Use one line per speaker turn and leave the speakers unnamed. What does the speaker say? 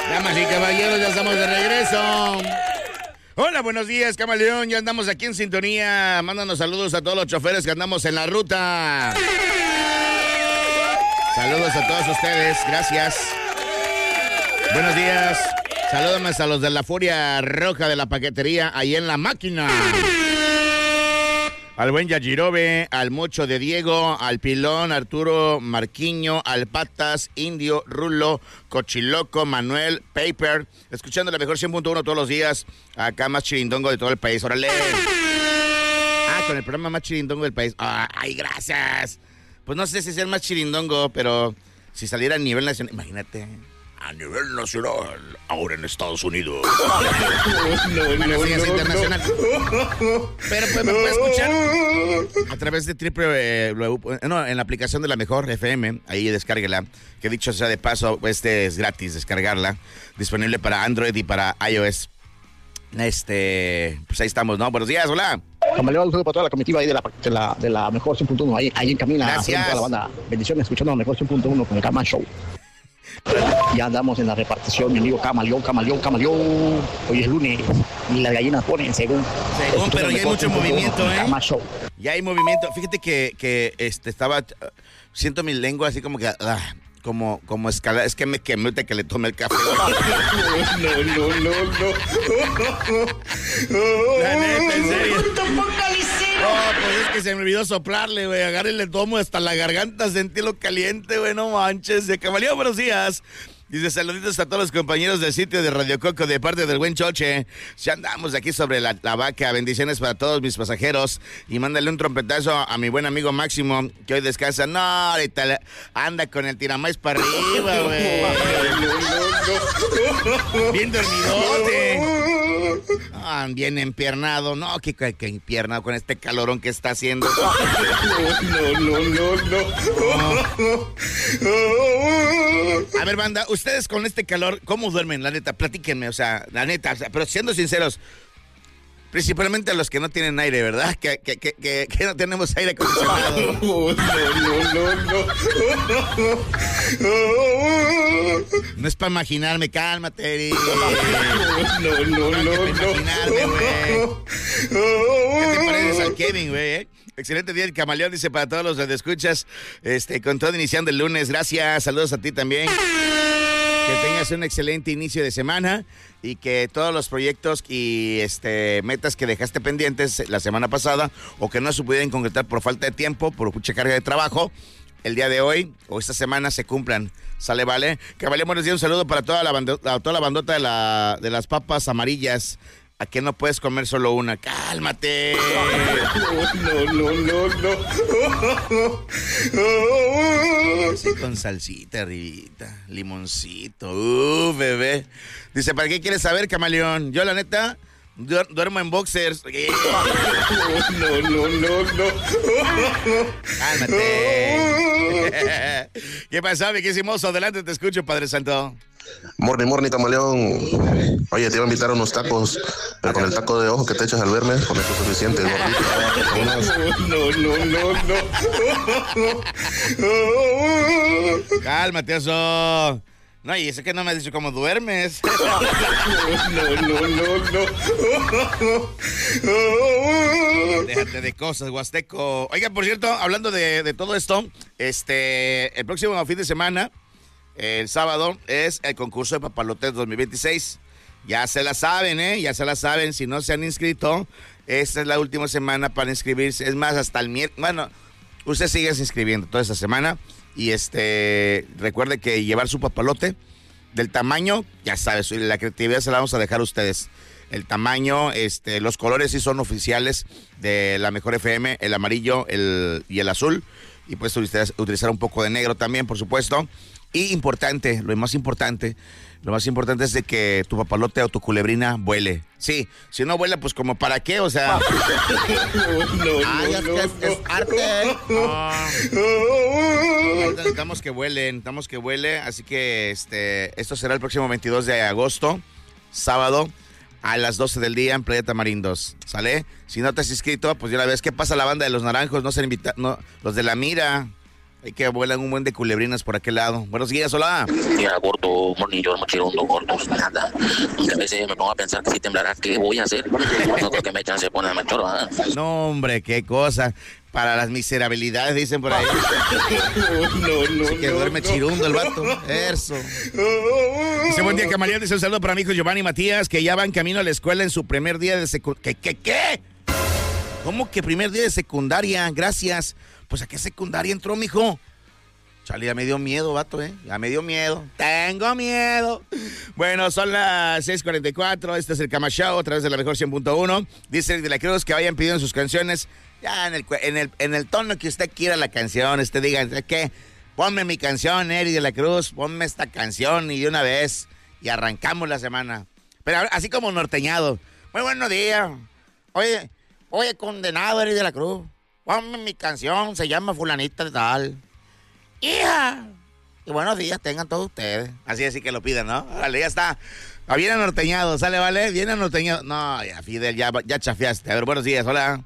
Damas y caballeros, ya estamos de regreso. Hola, buenos días, Camaleón. Ya andamos aquí en sintonía. Mándanos saludos a todos los choferes que andamos en la ruta. Saludos a todos ustedes, gracias. Buenos días. Salúdame a los de la Furia Roja de la Paquetería, ahí en La Máquina. Al buen Yajirobe, al Mocho de Diego, al Pilón, Arturo, Marquiño, al Patas, Indio, Rulo, Cochiloco, Manuel, Paper. Escuchando la mejor 100.1 todos los días. Acá más chirindongo de todo el país. ¡Órale! Con el programa más chirindongo del país. ¡Ay, gracias! Pues no sé si es el más chirindongo, pero si saliera a nivel nacional, imagínate. A nivel nacional, ahora en Estados Unidos. No, internacional. Pero pues me puede escuchar a través de en la aplicación de la Mejor FM, ahí descárguela, que dicho sea de paso, es gratis descargarla, disponible para Android y para iOS. Pues ahí estamos, ¿no? Buenos días, hola.
Camaleón, un saludo para toda la comitiva ahí de la Mejor 100.1, ahí en Camina.
Gracias.
Toda la banda, bendiciones, escuchando la Mejor 100.1 con el Cama Show. Ya andamos en la repartición, mi amigo Camaleón. Hoy es lunes y las gallinas ponen según,
pero ya hay mucho movimiento,
Cama Show.
Ya hay movimiento. Fíjate que siento mi lengua así como que como escalada. Es que me quemé ahorita que le tomé el café. No. La neta, en serio. Pues es que se me olvidó soplarle, güey. Agarré y le tomo hasta la garganta, sentí lo caliente, güey, no manches. De Camaleón, buenos días. Dice, saluditos a todos los compañeros del sitio de Radio Coco de parte del buen Choche. Ya andamos aquí sobre la vaca. Bendiciones para todos mis pasajeros. Y mándale un trompetazo a mi buen amigo Máximo, que hoy descansa. No, ahorita anda con el tiramais para arriba, güey. No. Bien dormidote. Bien empiernado. No, que empiernado con este calorón que está haciendo. No. A ver, banda, ustedes con este calor, ¿cómo duermen? La neta, platíquenme, la neta, pero siendo sinceros, principalmente a los que no tienen aire, ¿verdad? Que no tenemos aire acondicionado. No es para imaginarme, cálmate, Eri. No. Imaginarme, güey. ¿Qué te pareces al Kevin, güey? Excelente día, el Camaleón, dice para todos los que escuchas, con todo iniciando el lunes. Gracias, saludos a ti también. Que tengas un excelente inicio de semana y que todos los proyectos y metas que dejaste pendientes la semana pasada o que no se pudieron concretar por falta de tiempo, por mucha carga de trabajo, el día de hoy o esta semana se cumplan. ¿Sale, vale? Caballero, buenos días, un saludo para toda la bandota de las papas amarillas. ¿A qué no puedes comer solo una? ¡Cálmate! No. Sí, con salsita arribita, limoncito. Bebé. Dice, ¿para qué quieres saber, Camaleón? Yo, la neta, duermo en boxers. No. Cálmate. ¿Qué pasó, mi quisimoso? Adelante, te escucho, Padre Santo.
Morning, Camaleón. Oye, te iba a invitar a unos tacos, pero con el taco de ojo que te echas al verme, con eso es suficiente.
No. Cálmate, eso. No, y eso que no me has dicho cómo duermes. No. Déjate de cosas, Huasteco. Oiga, por cierto, hablando de todo esto, el próximo fin de semana, el sábado, es el concurso de Papalotes 2026. Ya se la saben, ya se la saben. Si no se han inscrito, esta es la última semana para inscribirse. Es más, hasta el miércoles. Bueno, usted sigue inscribiendo toda esta semana. Y recuerde que llevar su papalote del tamaño, ya sabes, la creatividad se la vamos a dejar a ustedes. El tamaño, los colores sí son oficiales de la Mejor FM, el amarillo y el azul. Y pues utilizar un poco de negro también, por supuesto. Y lo más importante es de que tu papalote o tu culebrina vuele. Sí, si no vuela, pues como para qué, o sea. Es arte. Necesitamos que vuele, así que esto será el próximo 22 de agosto, sábado, a las 12 del día en Playa Tamarindos, ¿sale? Si no te has inscrito, pues ya la ves. ¿Qué pasa la banda de los naranjos? No se invita, no, los de la Mira. Hay que vuelan un buen de culebrinas por aquel lado. Buenos días, hola.
Mira, gordo, monillo, mochirundo, gordos, nada. Aunque a veces me pongo a pensar que si temblará, ¿qué voy a hacer? No creo que me echan, se pone a machoro, ¿eh?
No, hombre, qué cosa. Para las miserabilidades, dicen por ahí. Así que duerme chirundo el vato. Eso. Dice, buen día, Camaleón. Dice un saludo para mi hijo Giovanni y Matías, que ya van camino a la escuela en su primer día de secundaria. ¿Qué? ¿Cómo que primer día de secundaria? Gracias. Pues, ¿a qué secundaria entró, mijo? Chale, ya me dio miedo, vato, Ya me dio miedo. Tengo miedo. Bueno, son las 6:44. Este es el Cama Show a través de la mejor 100.1. Dice Eric de la Cruz que vayan pidiendo sus canciones. Ya en el tono que usted quiera la canción. Diga, ¿qué? Ponme mi canción, Eric de la Cruz. Ponme esta canción y de una vez. Y arrancamos la semana. Pero así como norteñado. Muy buenos días. Oye, condenado, Eric de la Cruz. Ponme mi canción. Se llama Fulanita de Tal. ¡Hija! Y buenos días tengan todos ustedes. Así que lo pidan, ¿no? Vale, ya está. Bien anorteñado, ¿sale, vale? Bien anorteñado. No, ya, Fidel, ya chafiaste. A ver, buenos días, hola.